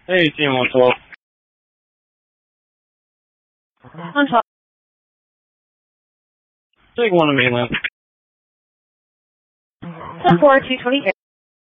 Hey, team 112. On top. Take one to mainland. 4 220.